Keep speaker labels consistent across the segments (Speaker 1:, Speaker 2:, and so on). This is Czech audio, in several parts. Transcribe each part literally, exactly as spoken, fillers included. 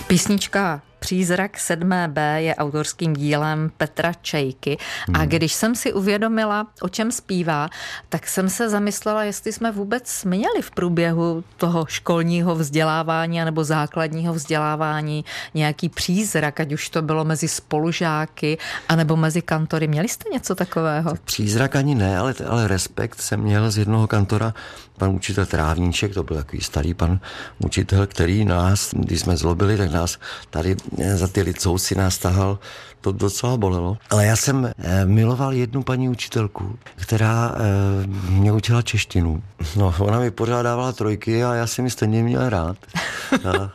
Speaker 1: Písnička Přízrak sedmé bé je autorským dílem Petra Čejky a když jsem si uvědomila, o čem zpívá, tak jsem se zamyslela, jestli jsme vůbec měli v průběhu toho školního vzdělávání nebo základního vzdělávání nějaký přízrak, ať už to bylo mezi spolužáky anebo mezi kantory. Měli jste něco takového?
Speaker 2: Tak přízrak ani ne, ale, ale respekt jsem měl z jednoho kantora, pan učitel Trávníček, to byl takový starý pan učitel, který nás, když jsme zlobili, tak nás tady za ty licousy nás tahal, to docela bolelo. Ale já jsem eh, miloval jednu paní učitelku, která eh, mě učila češtinu. No, ona mi pořád dávala trojky a já jsem ji stejně měl rád. A,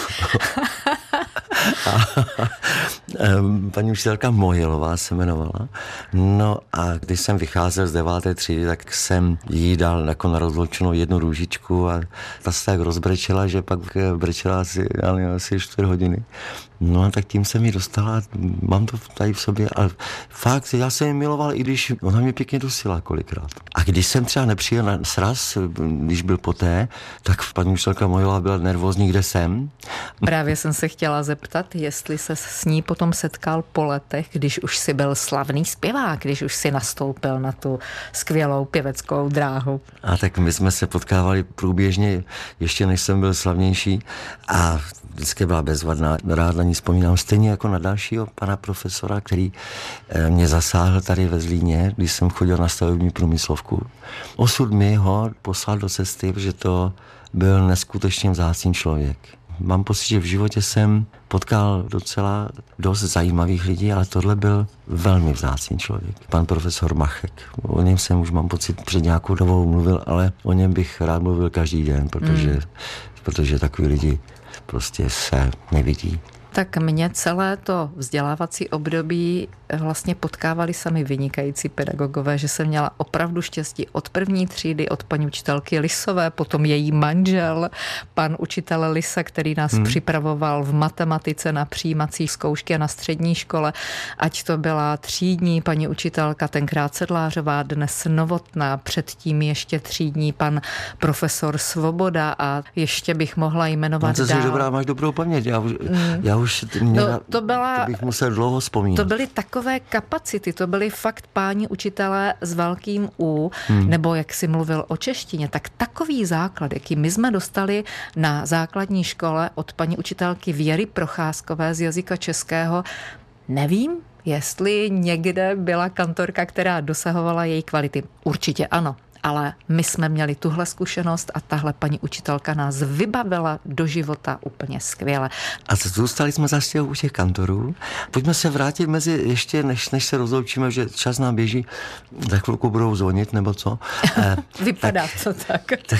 Speaker 2: a, paní učitelka Mohilová se jmenovala. No a když jsem vycházel z deváté třídy, tak jsem jí dal jako na rozloučenou jednu růžičku a ta se tak rozbrečela, že pak brečela asi, asi čtyři hodiny. No a tak tím jsem ji dostala, mám to tady v sobě, ale fakt, já jsem ji miloval, i když ona mě pěkně dusila kolikrát. A když jsem třeba nepřijel na sraz, když byl poté, tak paní učitelka Mohilová byla nervózní, kde jsem.
Speaker 1: Právě jsem se chtěla zeptat, jestli se s ní potom setkal po letech, když už si byl slavný zpěvák, když už si nastoupil na tu skvělou pěveckou dráhu.
Speaker 2: A tak my jsme se potkávali průběžně, ještě než jsem byl slavnější a vždycky byla bezvadná. Rád na ní vzpomínám stejně jako na dalšího pana profesora, který mě zasáhl tady ve Zlíně, když jsem chodil na stavební průmyslovku. Osud mi ho poslal do cesty, protože to byl neskutečně vzácný člověk. Mám pocit, že v životě jsem potkal docela dost zajímavých lidí, ale tohle byl velmi vzácný člověk. Pan profesor Machek. O něm jsem už, mám pocit, před nějakou dobou mluvil, ale o něm bych rád mluvil každý den, protože, mm. protože takový lidi prostě se nevidí.
Speaker 1: Tak mě celé to vzdělávací období vlastně potkávali sami vynikající pedagogové, že jsem měla opravdu štěstí od první třídy, od paní učitelky Lisové, potom její manžel, pan učitel Lisa, který nás hmm. připravoval v matematice na přijímací zkoušky a na střední škole, ať to byla třídní paní učitelka, tenkrát Sedlářová, dnes Novotná, předtím ještě třídní pan profesor Svoboda a ještě bych mohla jmenovat
Speaker 2: dál.
Speaker 1: Jsi
Speaker 2: dobrá, máš dobrou paměť, já už, hmm. já už Mě,
Speaker 1: no, to, byla,
Speaker 2: to bych musel dlouho vzpomínat.
Speaker 1: To byly takové kapacity, to byly fakt páni učitelé s velkým U, hmm. nebo jak si mluvil o češtině, tak takový základ, jaký my jsme dostali na základní škole od paní učitelky Věry Procházkové z jazyka českého, nevím, jestli někde byla kantorka, která dosahovala její kvality. Určitě ano. Ale my jsme měli tuhle zkušenost a tahle paní učitelka nás vybavila do života úplně skvěle.
Speaker 2: A zůstali jsme zase u těch kantorů. Pojďme se vrátit mezi, ještě než, než se rozloučíme, že čas nám běží, za chvilku budou zvonit, nebo co?
Speaker 1: Vypadá tak, to tak.
Speaker 2: tak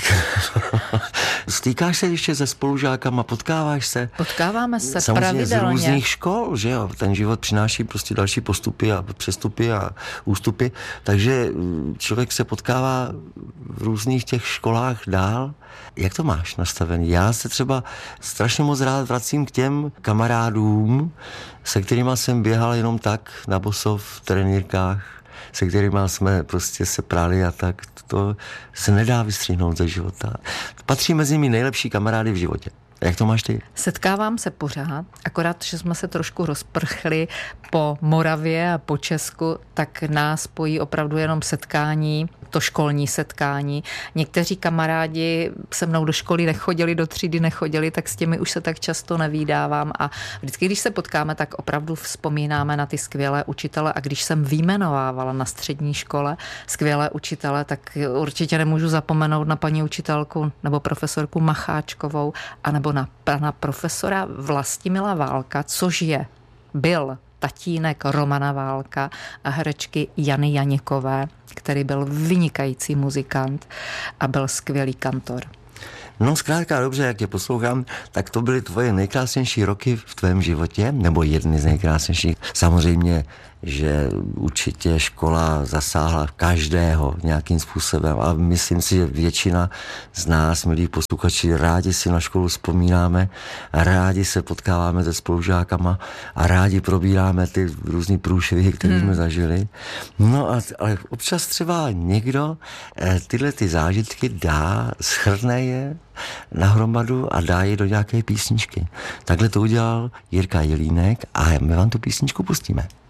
Speaker 2: stýkáš se ještě se spolužákama, potkáváš se?
Speaker 1: Potkáváme se
Speaker 2: samozřejmě
Speaker 1: pravidelně.
Speaker 2: Z různých škol, že jo? Ten život přináší prostě další postupy a přestupy a ústupy, takže člověk se potkává v různých těch školách dál. Jak to máš nastavený? Já se třeba strašně moc rád vracím k těm kamarádům, se kterýma jsem běhal jenom tak na bosov v trenýrkách, se kterýma jsme prostě se prali a tak. To se nedá vystřihnout ze života. Patří mezi nimi nejlepší kamarády v životě. Jak to máš ty?
Speaker 1: Setkávám se pořád, akorát, že jsme se trošku rozprchli po Moravě a po Česku, tak nás spojí opravdu jenom setkání, to školní setkání. Někteří kamarádi se mnou do školy nechodili, do třídy nechodili, tak s těmi už se tak často nevídávám a vždycky, když se potkáme, tak opravdu vzpomínáme na ty skvělé učitele a když jsem vyjmenovávala na střední škole skvělé učitele, tak určitě nemůžu zapomenout na paní učitelku nebo profesorku Macháčkovou a nebo na pana profesora Vlastimila Válka, což je, byl tatínek Romana Válka a herečky Jany Janěkové, který byl vynikající muzikant a byl skvělý kantor.
Speaker 2: No zkrátka dobře, jak tě poslouchám, tak to byly tvoje nejkrásnější roky v tvém životě, nebo jedny z nejkrásnějších. Samozřejmě že určitě škola zasáhla každého nějakým způsobem a myslím si, že většina z nás, milí posluchači, rádi si na školu vzpomínáme, rádi se potkáváme se spolužákama a rádi probíráme ty různý průšvihy, které hmm. jsme zažili. No a, ale občas třeba někdo eh, tyhle ty zážitky dá, shrne je nahromadu a dá je do nějaké písničky. Takhle to udělal Jirka Jelínek a my vám tu písničku pustíme.